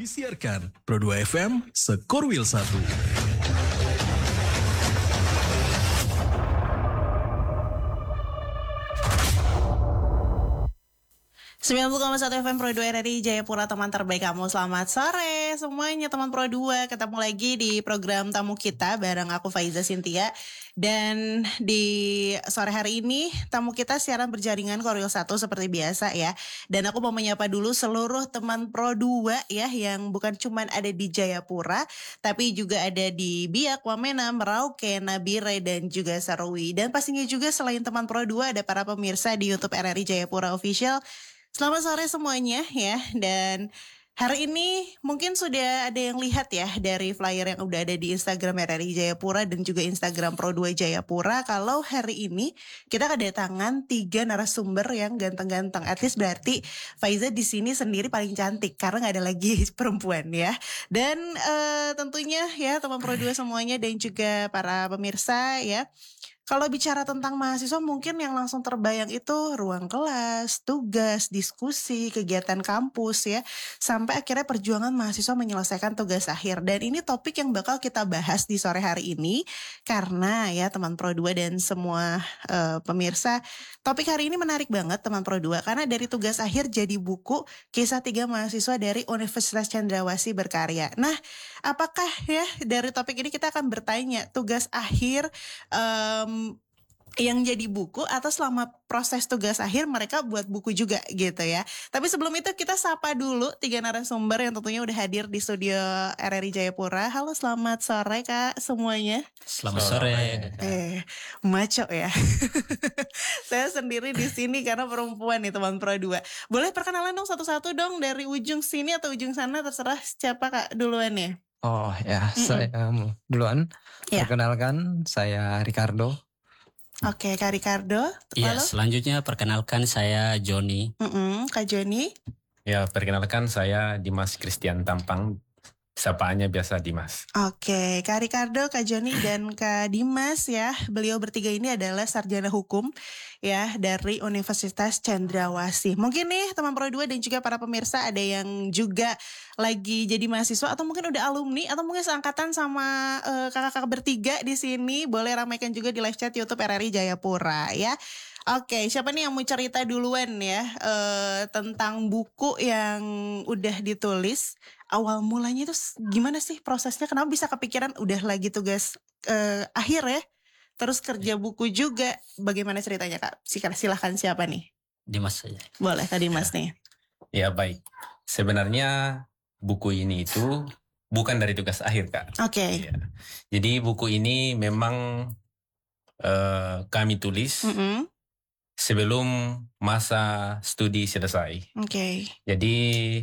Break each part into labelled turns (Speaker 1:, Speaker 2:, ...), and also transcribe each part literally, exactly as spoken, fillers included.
Speaker 1: Disiarkan Pro dua F M Sekorwil satu.
Speaker 2: sembilan puluh koma satu F M Pro dua R R I Jayapura, teman terbaik kamu. Selamat sore semuanya teman Pro dua. Ketemu lagi di program tamu kita bareng aku Faiza Cynthia. Dan di sore hari ini tamu kita siaran berjaringan Korwil satu seperti biasa ya. Dan aku mau menyapa dulu seluruh teman Pro dua ya, yang bukan cuma ada di Jayapura tapi juga ada di Biak, Wamena, Merauke, Nabire dan juga Sarwi. Dan pastinya juga selain teman Pro dua ada para pemirsa di YouTube R R I Jayapura Official. Selamat sore semuanya ya, dan hari ini mungkin sudah ada yang lihat ya dari flyer yang udah ada di Instagram R R I Jayapura dan juga Instagram Pro dua Jayapura, kalau hari ini kita kedatangan tiga narasumber yang ganteng-ganteng. At least berarti Faiza di sini sendiri paling cantik karena nggak ada lagi perempuan ya. Dan uh, tentunya ya teman Pro dua semuanya dan juga para pemirsa ya. Kalau bicara tentang mahasiswa mungkin yang langsung terbayang itu ruang kelas, tugas, diskusi, kegiatan kampus ya. Sampai akhirnya perjuangan mahasiswa menyelesaikan tugas akhir. Dan ini topik yang bakal kita bahas di sore hari ini. Karena ya teman Pro dua dan semua uh, pemirsa, topik hari ini menarik banget teman Pro dua. Karena dari tugas akhir jadi buku kisah tiga mahasiswa dari Universitas Cendrawasih berkarya. Nah, apakah ya dari topik ini kita akan bertanya tugas akhir um, yang jadi buku atau selama proses tugas akhir mereka buat buku juga gitu ya. Tapi sebelum itu kita sapa dulu tiga narasumber yang tentunya udah hadir di studio R R I Jayapura. Halo, selamat sore Kak semuanya.
Speaker 3: Selamat sore.
Speaker 2: Eh, maco ya. Saya sendiri di sini karena perempuan nih teman Pro dua. Boleh perkenalan dong satu-satu dong dari ujung sini atau ujung sana, terserah siapa Kak duluan ya.
Speaker 3: Oh ya, mm-mm. Saya um, duluan. Ya. Perkenalkan, saya Ricardo.
Speaker 2: Oke, Kak Ricardo.
Speaker 4: Iya, selanjutnya perkenalkan saya Joni.
Speaker 2: Mm-mm, Kak Joni.
Speaker 5: Ya, perkenalkan saya Dimas Christian Tampang. Sapaannya biasa Dimas.
Speaker 2: Oke, Kak Ricardo, Kak Joni, dan Kak Dimas ya. Beliau bertiga ini adalah sarjana hukum ya dari Universitas Cendrawasih. Mungkin nih teman Pro dua dan juga para pemirsa ada yang juga lagi jadi mahasiswa atau mungkin udah alumni atau mungkin seangkatan sama uh, kakak-kakak bertiga di sini. Boleh ramaikan juga di live chat YouTube R R I Jayapura ya. Oke, siapa nih yang mau cerita duluan ya uh, tentang buku yang udah ditulis? Awal mulanya itu gimana sih prosesnya? Kenapa bisa kepikiran udah lagi tugas uh, akhir ya? Terus kerja buku juga. Bagaimana ceritanya Kak? Silahkan siapa nih?
Speaker 4: Dimas saja.
Speaker 2: Boleh Kak Dimas
Speaker 5: ya.
Speaker 2: nih.
Speaker 5: Ya baik. Sebenarnya buku ini itu bukan dari tugas akhir Kak.
Speaker 2: Oke. Okay.
Speaker 5: Ya. Jadi buku ini memang uh, kami tulis.
Speaker 2: Mm-hmm.
Speaker 5: Sebelum masa studi selesai.
Speaker 2: Oke. Okay.
Speaker 5: Jadi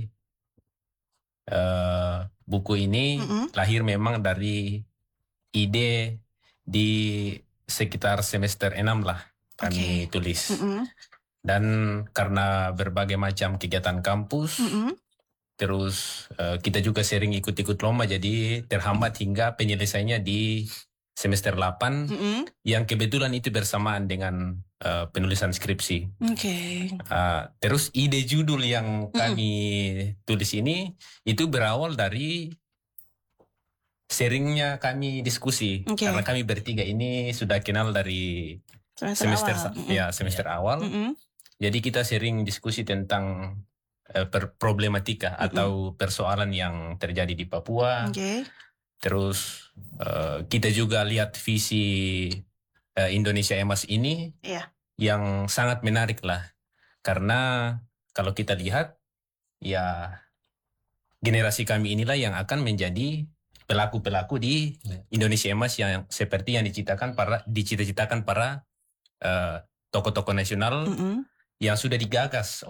Speaker 5: uh, buku ini mm-hmm. lahir memang dari ide di sekitar semester enam lah kami okay. tulis. Mm-hmm. Dan karena berbagai macam kegiatan kampus, mm-hmm. terus uh, kita juga sering ikut-ikut lomba, jadi terhambat hingga penyelesaiannya di semester delapan, mm-hmm. yang kebetulan itu bersamaan dengan uh, penulisan skripsi.
Speaker 2: Oke. Okay.
Speaker 5: Uh, terus ide judul yang kami mm-hmm. tulis ini itu berawal dari seringnya kami diskusi, okay. karena kami bertiga ini sudah kenal dari semester, semester awal. Mm-hmm. ya semester yeah. awal. Mm-hmm. Jadi kita sering diskusi tentang uh, per- problematika mm-hmm. atau persoalan yang terjadi di Papua.
Speaker 2: Okay.
Speaker 5: Terus uh, kita juga lihat visi uh, Indonesia Emas ini
Speaker 2: yeah.
Speaker 5: yang sangat menarik lah. Karena kalau kita lihat ya generasi kami inilah yang akan menjadi pelaku-pelaku di yeah. Indonesia Emas yang seperti yang diciptakan para dicita-citakan para uh, tokoh-tokoh nasional mm-hmm. yang sudah digagas